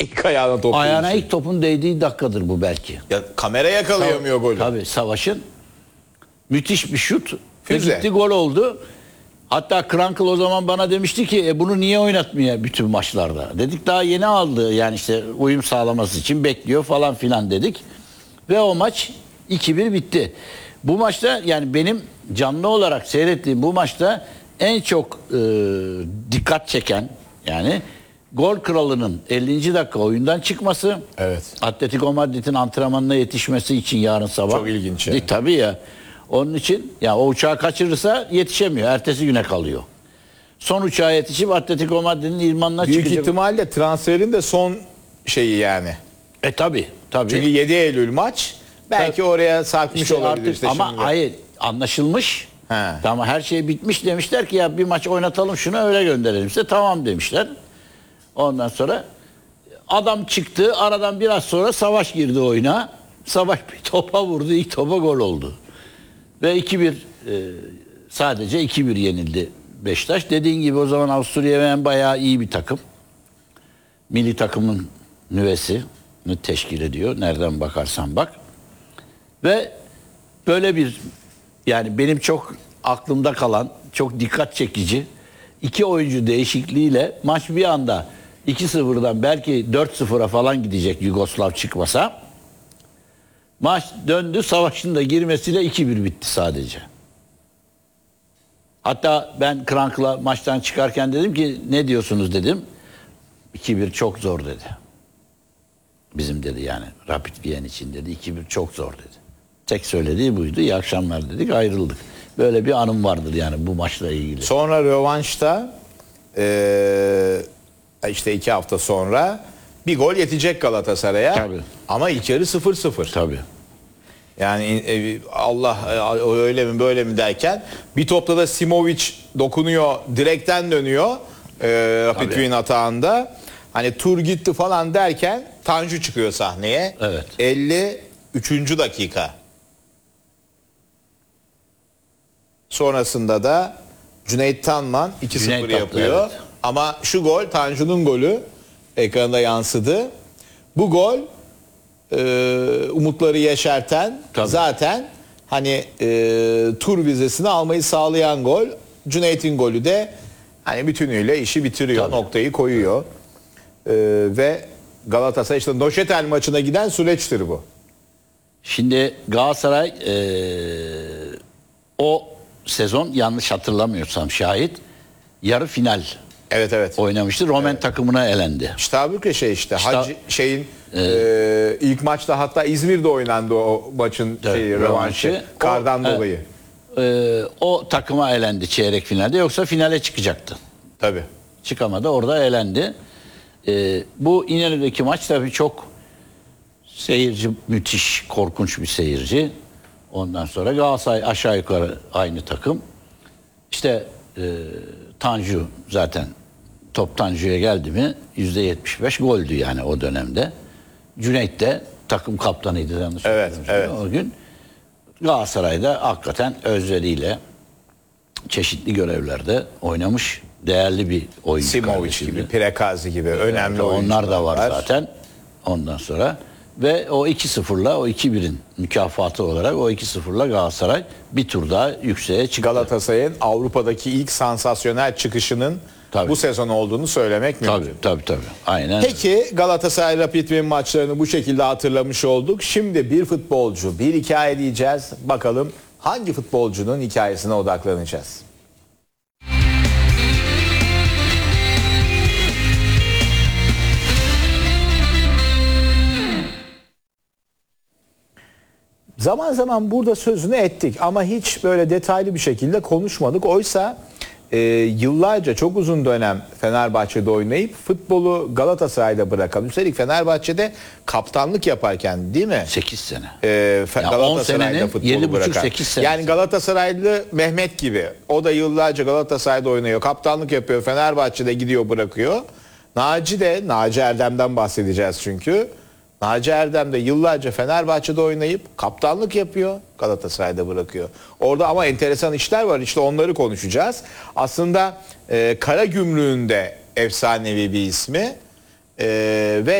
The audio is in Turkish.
İlk ayağına top Ayağına değmiş. ilk topun değdiği dakikadır bu belki. Ya kamera yakalayamıyor golü. Tabii Savaş'ın müthiş bir şut. Ve Füze. gitti gol oldu. Hatta Krankl o zaman bana demişti ki bunu niye oynatmıyor bütün maçlarda? Dedik daha yeni aldı yani işte uyum sağlaması için bekliyor falan filan dedik. Ve o maç 2-1 bitti. Bu maçta yani benim canlı olarak seyrettiğim bu maçta en çok dikkat çeken yani gol kralının 50. dakika oyundan çıkması. Evet. Atletico Madrid'in antrenmanına yetişmesi için yarın sabah. Çok ilginç yani. Tabii ya. Onun için ya o uçağı kaçırırsa yetişemiyor. Ertesi güne kalıyor. Son uçağa yetişip Atletico Madrid'in idmanına Büyük çıkacak. ihtimalle transferin de son şeyi yani. Tabii. Çünkü 7 Eylül maç. Belki Tabii. oraya sarkmış İşte olabilir artık, işte ama şimdi. hayır anlaşılmış. He. Tamam her şey bitmiş demişler ki ya bir maç oynatalım şunu öyle gönderelim size. Tamam demişler. Ondan sonra adam çıktı. Aradan biraz sonra Savaş girdi oyuna. Savaş bir topa vurdu. İlk topa gol oldu. Ve 2-1 sadece 2-1 yenildi Beşiktaş. Dediğin gibi o zaman Avusturya bayağı iyi bir takım. Milli takımın nüvesini teşkil ediyor. Nereden bakarsan bak. Ve böyle bir yani benim çok aklımda kalan çok dikkat çekici 2 oyuncu değişikliğiyle maç bir anda 2-0'dan belki 4-0'a falan gidecek Yugoslav çıkmasa. Maç döndü, Savaş'ın da girmesiyle 2-1 bitti sadece. Hatta ben Krankl'a maçtan çıkarken dedim ki ne diyorsunuz dedim. 2-1 çok zor dedi. Bizim dedi yani Rapid Wien için dedi 2-1 çok zor dedi. Tek söylediği buydu. İyi akşamlar dedik ayrıldık. Böyle bir anım vardır yani bu maçla ilgili. Sonra rövanşta işte 2 hafta sonra bir gol yetecek Galatasaray'a. Tabii. Ama ilk yarı 0-0. Tabii. Yani Allah öyle mi böyle mi derken bir topta da Simovic dokunuyor, direkten dönüyor Rapid Wien atağında. Hani tur gitti falan derken Tanju çıkıyor sahneye. Evet. 53. dakika. Sonrasında da Cüneyt Tanman 2-0 Cüneyt attı, yapıyor. evet. Ama şu gol Tanju'nun golü ekranda yansıdı. Bu gol umutları yeşerten Tabii. zaten hani tur vizesini almayı sağlayan gol. Cüneyt'in golü de hani bütünüyle işi bitiriyor, Tabii. noktayı koyuyor. Ve Galatasaray işte Noşetel maçına giden süreçtir bu. Şimdi Galatasaray o sezon yanlış hatırlamıyorsam şahit yarı final Evet. oynamıştı. Romen takımına elendi. Ştabürke işte Hacı ilk maçta hatta İzmir'de oynandı o maçın rövanşı kardan dolayı. O takıma elendi çeyrek finalde. Yoksa finale çıkacaktı. Tabii. Çıkamadı. Orada elendi. Bu İnönü'deki maç tabii çok seyirci müthiş, korkunç bir seyirci. Ondan sonra Galatasaray aşağı yukarı aynı takım. İşte Tanju zaten top Tanju'ya geldi mi %75 goldü yani o dönemde. Cüneyt de takım kaptanıydı yanlış hatırlamıyorsam o gün. Galatasaray'da hakikaten özveriyle çeşitli görevlerde oynamış değerli bir oyuncu. Simovic gibi, Prekazi gibi önemli oyuncular. Onlar da var zaten ondan sonra. Ve o 2-0'la o 2-1'in mükafatı olarak o 2-0'la Galatasaray bir tur daha yükseğe çıktı. Galatasaray'ın Avrupa'daki ilk sansasyonel çıkışının bu sezon olduğunu söylemek mümkün. Tabii. Aynen. Peki Galatasaray Rapid Wien maçlarını bu şekilde hatırlamış olduk. Şimdi bir futbolcu, bir hikaye diyeceğiz. Bakalım hangi futbolcunun hikayesine odaklanacağız? Zaman zaman burada sözünü ettik ama hiç böyle detaylı bir şekilde konuşmadık. Oysa yıllarca çok uzun dönem Fenerbahçe'de oynayıp futbolu Galatasaray'da bırakan. Üstelik Fenerbahçe'de kaptanlık yaparken değil mi? 8 sene. Galatasaray'da futbolu bırakan. 8 sene. Yani Galatasaraylı Mehmet gibi. O da yıllarca Galatasaray'da oynuyor. Kaptanlık yapıyor. Fenerbahçe'de gidiyor bırakıyor. Naci Erdem'den bahsedeceğiz çünkü. Naci Erdem de yıllarca Fenerbahçe'de oynayıp kaptanlık yapıyor, Galatasaray'da bırakıyor. Orada ama enteresan işler var, işte onları konuşacağız. Aslında Karagümrük'ün de efsanevi bir ismi ve